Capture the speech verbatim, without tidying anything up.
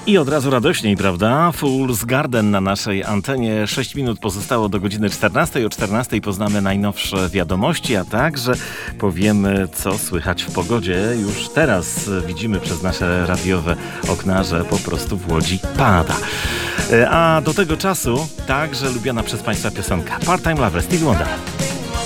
I od razu radośniej, prawda? Fool's Garden na naszej antenie. sześć minut pozostało do godziny czternastej. O czternastej poznamy najnowsze wiadomości, a także powiemy, co słychać w pogodzie. Już teraz widzimy przez nasze radiowe okna, że po prostu w Łodzi pada. A do tego czasu także lubiana przez Państwa piosenka Part-Time Lover, Stevie Wonder.